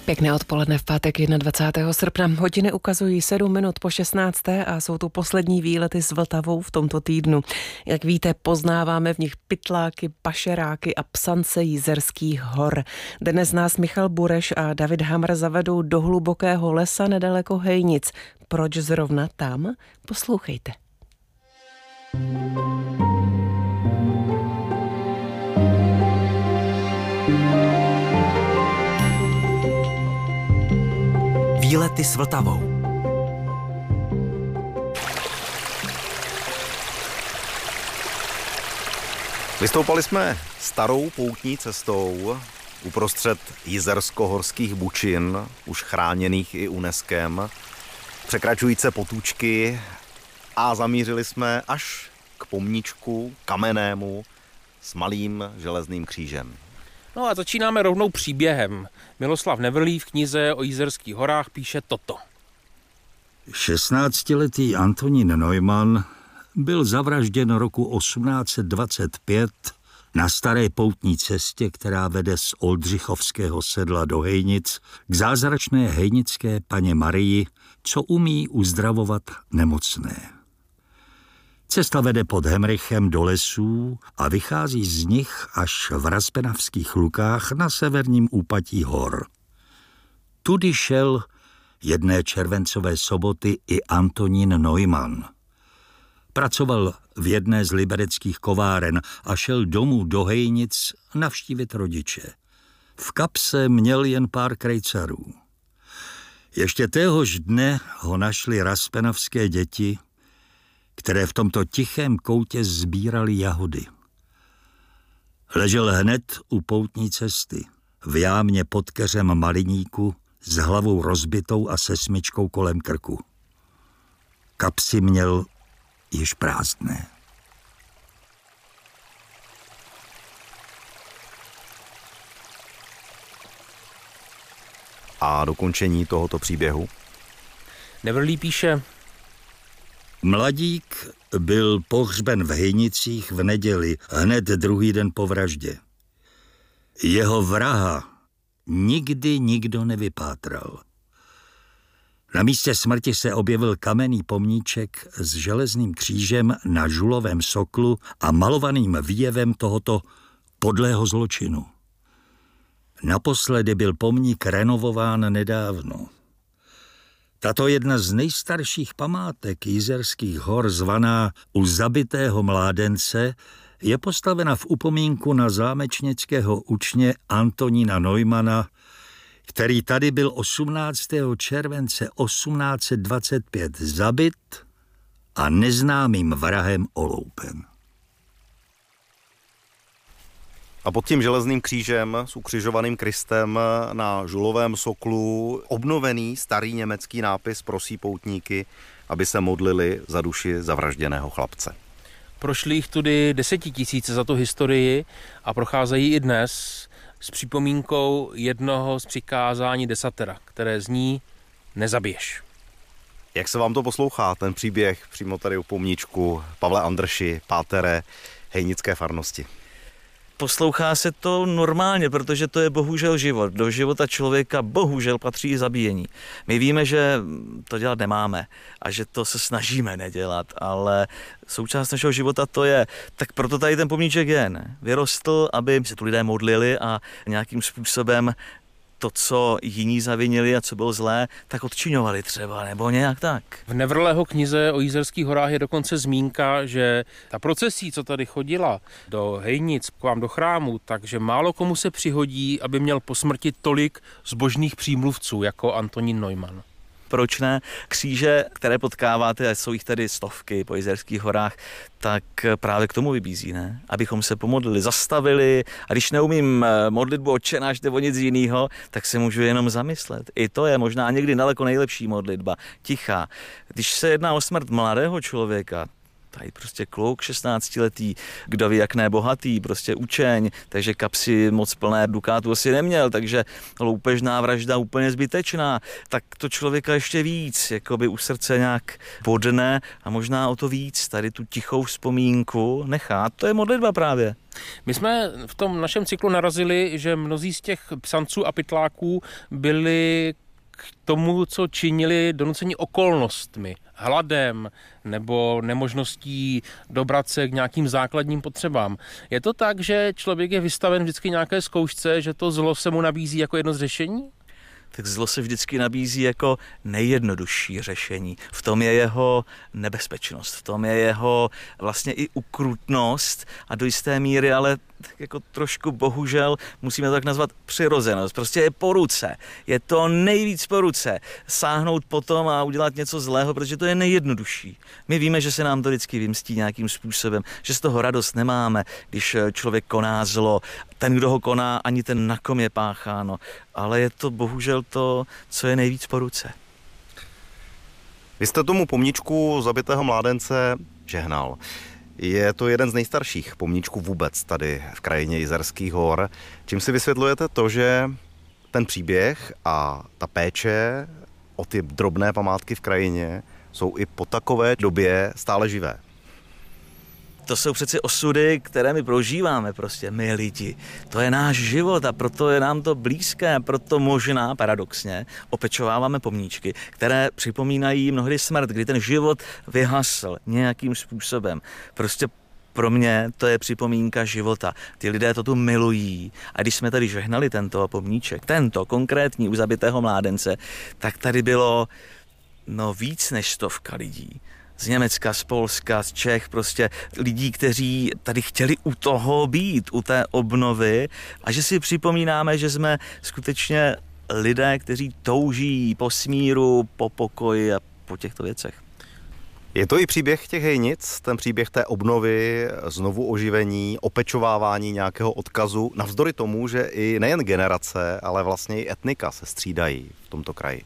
Pěkné odpoledne v pátek 21. srpna. Hodiny ukazují 7 minut po 16. a jsou tu poslední výlety s Vltavou v tomto týdnu. Jak víte, poznáváme v nich pytláky, pašeráky a psance Jizerských hor. Dnes nás Michal Bureš a David Hamr zavedou do hlubokého lesa nedaleko Hejnic. Proč zrovna tam? Poslouchejte. Výlety s Vltavou. Vystoupali jsme starou poutní cestou uprostřed jizersko-horských bučin, už chráněných i UNESCem, překračující potůčky a zamířili jsme až k pomníčku kamennému s malým železným křížem. No a začínáme rovnou příběhem. Miloslav Nevrlý v knize o Jizerských horách píše toto. 16letý Antonín Neumann byl zavražděn roku 1825 na staré poutní cestě, která vede z Oldřichovského sedla do Hejnic k zázračné hejnické paně Marii, co umí uzdravovat nemocné. Cesta vede pod Hemrichem do lesů a vychází z nich až v Raspenavských lukách na severním úpatí hor. Tudy šel jedné červencové soboty i Antonín Neumann. Pracoval v jedné z libereckých kováren a šel domů do Hejnic navštívit rodiče. V kapse měl jen pár krejcarů. Ještě téhož dne ho našli raspenavské děti, které v tomto tichém koutě sbírali jahody. Ležel hned u poutní cesty, v jámě pod keřem maliníku, s hlavou rozbitou a se smyčkou kolem krku. Kapsy měl již prázdné. A dokončení tohoto příběhu? Nevrlý píše: Mladík byl pohřben v Hejnicích v neděli, hned druhý den po vraždě. Jeho vraha nikdy nikdo nevypátral. Na místě smrti se objevil kamenný pomníček s železným křížem na žulovém soklu a malovaným výjevem tohoto podlého zločinu. Naposledy byl pomník renovován nedávno. Tato jedna z nejstarších památek Jizerských hor, zvaná U zabitého mládence, je postavena v upomínku na zámečnického učně Antonína Neumanna, který tady byl 18. července 1825 zabit a neznámým vrahem oloupen. A pod tím železným křížem s ukřižovaným Kristem na žulovém soklu obnovený starý německý nápis prosí poutníky, aby se modlili za duši zavražděného chlapce. Prošli jich tudy 10 000 za tu historii a procházejí i dnes s připomínkou jednoho z přikázání desatera, které zní: nezabiješ. Jak se vám to poslouchá, ten příběh přímo tady u pomníčku Pavle Andrši, pátere hejnické farnosti? Poslouchá se to normálně, protože to je bohužel život. Do života člověka bohužel patří i zabíjení. My víme, že to dělat nemáme a že to se snažíme nedělat, ale součást našeho života to je. Tak proto tady ten pomníček je, ne? Vyrostl, aby se tu lidé modlili a nějakým způsobem to, co jiní zavinili a co bylo zlé, tak odčiňovali třeba, nebo nějak tak. V Nevrlého knize o Jizerských horách je dokonce zmínka, že ta procesí, co tady chodila do Hejnic, k vám do chrámu, takže málo komu se přihodí, aby měl po smrti tolik zbožných přímluvců jako Antonín Neumann. Proč ne? Kříže, které potkáváte, a jsou jich tady stovky po Jizerských horách, tak právě k tomu vybízí, ne? Abychom se pomodlili, zastavili, a když neumím modlitbu Otče náš nebo nic jiného, tak se můžu jenom zamyslet. I to je možná někdy daleko nejlepší modlitba, tichá. Když se jedná o smrt mladého člověka, Tady prostě kluk 16letý, kdo ví jak ne bohatý, prostě učeň, takže kapsy moc plné dukátů asi neměl, takže loupežná vražda úplně zbytečná. Tak to člověka ještě víc, jakoby u srdce nějak bodne a možná o to víc tady tu tichou vzpomínku nechá. To je modlitba právě. My jsme v tom našem cyklu narazili, že mnozí z těch psanců a pytláků byli k tomu, co činili, donuceni okolnostmi, hladem nebo nemožností dobrat se k nějakým základním potřebám. Je to tak, že člověk je vystaven vždycky nějaké zkoušce, že to zlo se mu nabízí jako jedno z řešení? Tak zlo se vždycky nabízí jako nejjednodušší řešení. V tom je jeho nebezpečnost, v tom je jeho vlastně i ukrutnost a do jisté míry, ale tak jako trošku bohužel musíme to tak nazvat přirozenost. Prostě je po ruce. Je to nejvíc po ruce. Sáhnout potom a udělat něco zlého, protože to je nejjednodušší. My víme, že se nám to vždycky vymstí nějakým způsobem, že z toho radost nemáme, když člověk koná zlo. Ten, kdo ho koná, ani ten, na kom je pácháno. Ale je to bohužel to, co je nejvíc po ruce. Vy jste tomu pomníčku zabitého mládence žehnal. Je to jeden z nejstarších pomníčků vůbec tady v krajině Jizerských hor. Čím si vysvětlujete to, že ten příběh a ta péče o ty drobné památky v krajině jsou i po takové době stále živé? To jsou přeci osudy, které my prožíváme prostě, my lidi. To je náš život a proto je nám to blízké, proto možná, paradoxně, opečováváme pomníčky, které připomínají mnohdy smrt, kdy ten život vyhasl nějakým způsobem. Prostě pro mě to je připomínka života. Ty lidé to tu milují. A když jsme tady žehnali tento pomníček, tento konkrétní u zabitého mládence, tak tady bylo víc než 100 lidí. Z Německa, z Polska, z Čech, prostě lidí, kteří tady chtěli u toho být, u té obnovy a že si připomínáme, že jsme skutečně lidé, kteří touží po smíru, po pokoji a po těchto věcech. Je to i příběh těch hejnic, ten příběh té obnovy, znovu oživení, opečovávání nějakého odkazu, navzdory tomu, že i nejen generace, ale vlastně i etnika se střídají v tomto kraji.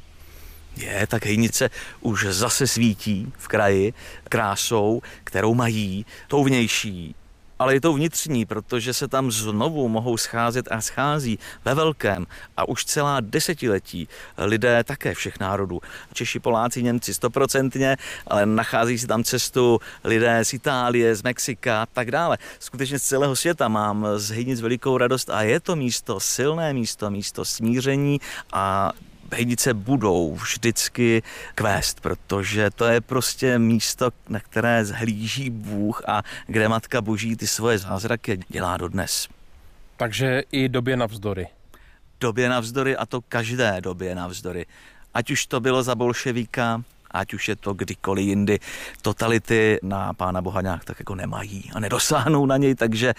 Tak hejnice už zase svítí v kraji krásou, kterou mají, tou vnější, ale i tou vnitřní, protože se tam znovu mohou scházet a schází ve velkém a už celá desetiletí lidé také všech národů. Češi, Poláci, Němci 100%, ale nachází si tam cestu lidé z Itálie, z Mexika a tak dále. Skutečně z celého světa mám z hejnic velikou radost a je to místo, silné místo, místo smíření a hejnice budou vždycky kvést, protože to je prostě místo, na které zhlíží Bůh a kde Matka Boží ty svoje zázraky dělá dodnes. Takže i době navzdory. Době navzdory a to každé době navzdory. Ať už to bylo za bolševíka, ať už je to kdykoliv jindy. Totality na Pána Boha nějak tak jako nemají a nedosáhnou na něj, takže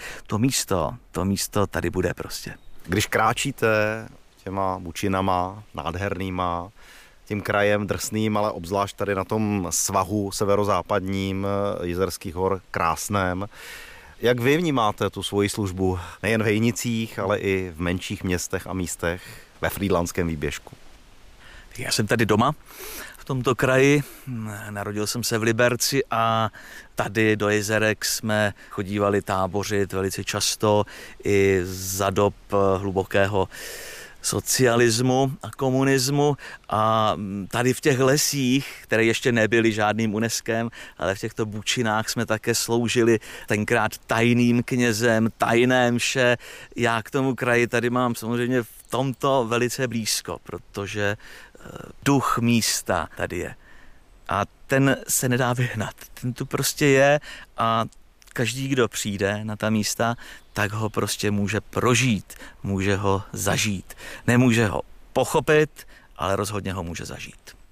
to místo tady bude prostě. Když kráčíte těma bučinama nádhernýma, tím krajem drsným, ale obzvlášť tady na tom svahu severozápadním Jizerských hor krásném. Jak vy vnímáte tu svoji službu nejen v hejnicích, ale i v menších městech a místech ve Frýdlantském výběžku? Já jsem tady doma v tomto kraji, narodil jsem se v Liberci a tady do Jizerek jsme chodívali tábořit velice často i za dob hlubokého socialismu a komunismu a tady v těch lesích, které ještě nebyly žádným UNESCem, ale v těchto bučinách jsme také sloužili tenkrát tajným knězem, tajné mše. Já k tomu kraji tady mám samozřejmě v tomto velice blízko, protože duch místa tady je. A ten se nedá vyhnat. Ten tu prostě je a každý, kdo přijde na ta místa, tak ho prostě může prožít, může ho zažít. Nemůže ho pochopit, ale rozhodně ho může zažít.